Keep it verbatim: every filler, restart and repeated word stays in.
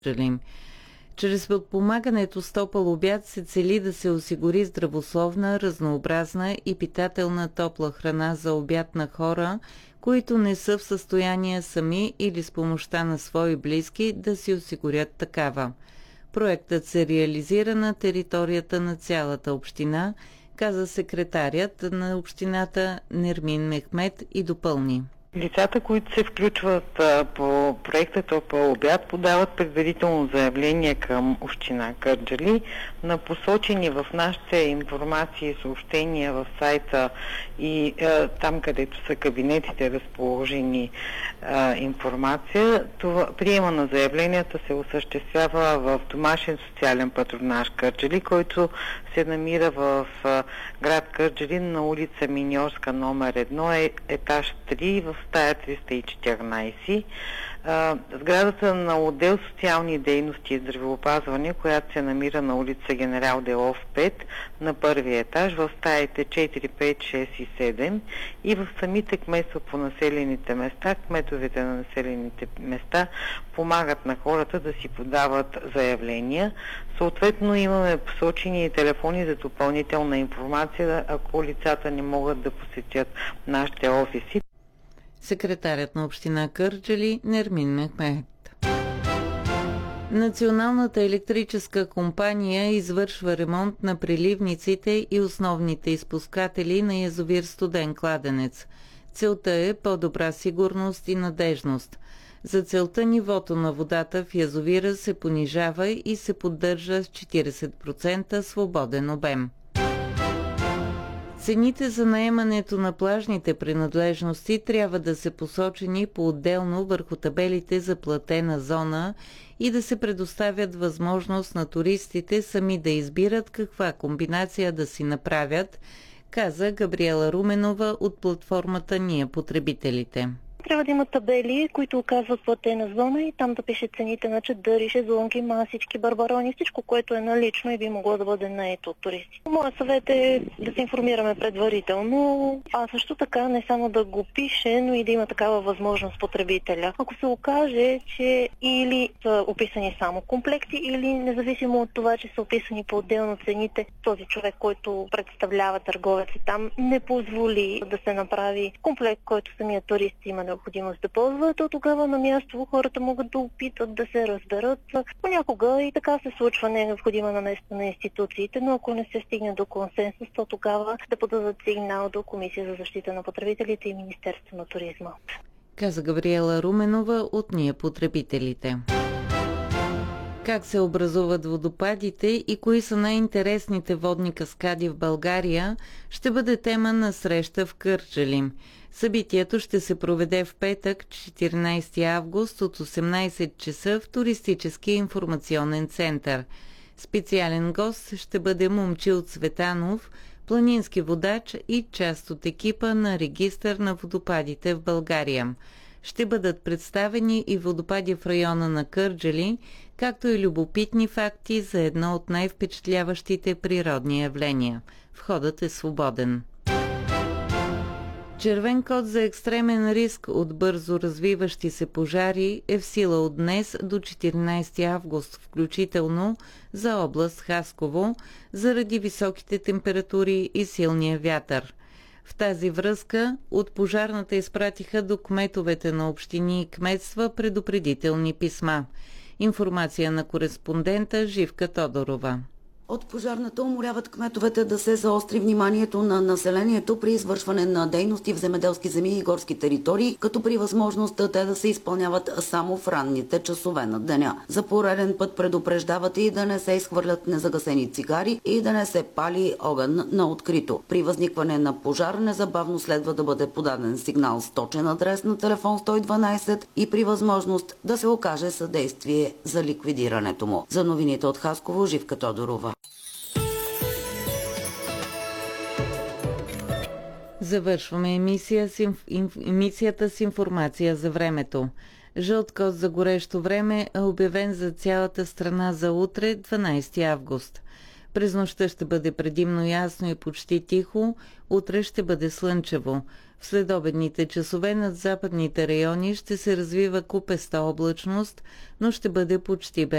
Кърджали. Чрез подпомагането с топъл обяд се цели да се осигури здравословна, разнообразна и питателна топла храна за обяд на хора, които не са в състояние сами или с помощта на свои близки да си осигурят такава. Проектът се реализира на територията на цялата община, каза секретарят на общината Нермин Мехмет и допълни. Лицата, които се включват а, по проекта Топъл обяд, подават предварително заявление към община Кърджали на посочени в нашите информации и съобщения в сайта и а, там, където са кабинетите разположени а, информация. Това, приема на заявленията се осъществява в домашен социален патронаж Кърджали, който се намира в а, град Кърджали на улица Миньорска номер едно, е, етаж три в стая триста и четиринайсет. Сградата на отдел социални дейности и здравеопазване, която се намира на улица Генерал Делов пет на първи етаж в стаите четири, пет, шест и седем и в самите кметства по населените места. Кметовете на населените места помагат на хората да си подават заявления. Съответно имаме посочени телефони за допълнителна информация, ако лицата не могат да посетят нашите офиси. Секретарят на община Кърджали Нермин Мехмет. Националната електрическа компания извършва ремонт на преливниците и основните изпускатели на язовир Студен кладенец. Целта е по-добра сигурност и надежност. За целта нивото на водата в язовира се понижава и се поддържа с четирийсет процента свободен обем. Цените за наемането на плажните принадлежности трябва да се посочени по-отделно върху табелите за платена зона и да се предоставят възможност на туристите сами да избират каква комбинация да си направят, каза Габриела Руменова от платформата Ние потребителите. Трябва да има табели, които оказват платена зона и там да пише цените на чадъри, шезлонги, масички, барбарони, всичко, което е налично и би могло да бъде наето от туристи. Моят съвет е да се информираме предварително, а също така не само да го пише, но и да има такава възможност потребителя. Ако се окаже, че или са описани само комплекти, или независимо от това, че са описани по-отделно цените, този човек, който представлява търговец там, не позволи да се направи комплект, който самия турист има необходимост да ползва, то тогава на място хората могат да опитат да се разберат. Понякога и така се случва, не е необходима наместа на институциите, но ако не се стигне до консенсус, то тогава да подадат сигнал до Комисия за защита на потребителите и Министерство на туризма. Каза Габриела Руменова от Ние потребителите. Как се образуват водопадите и кои са най-интересните водни каскади в България, ще бъде тема на среща в Кърджали. Събитието ще се проведе в петък, четиринайсети август от осемнайсет часа в Туристическия информационен център. Специален гост ще бъде Момчил Цветанов, планински водач и част от екипа на Регистър на водопадите в България. Ще бъдат представени и водопади в района на Кърджали, както и любопитни факти за едно от най-впечатляващите природни явления. Входът е свободен. Червен код за екстремен риск от бързо развиващи се пожари е в сила от днес до четиринайсети август включително за област Хасково заради високите температури и силния вятър. В тази връзка от пожарната изпратиха до кметовете на общини и кметства предупредителни писма. Информация на кореспондента Живка Тодорова. От пожарната умоляват кметовете да се заостри вниманието на населението при извършване на дейности в земеделски земи и горски територии, като при възможността те да се изпълняват само в ранните часове на деня. За пореден път предупреждават и да не се изхвърлят незагасени цигари и да не се пали огън на открито. При възникване на пожар незабавно следва да бъде подаден сигнал с точен адрес на телефон сто и дванайсет и при възможност да се окаже съдействие за ликвидирането му. За новините от Хасково, Живка Тодорова. Завършваме емисия с инф... емисията с информация за времето. Жълт код за горещо време е обявен за цялата страна за утре, дванайсети август. През нощта ще бъде предимно ясно и почти тихо, утре ще бъде слънчево. В следобедните часове над западните райони ще се развива купеста облачност, но ще бъде почти без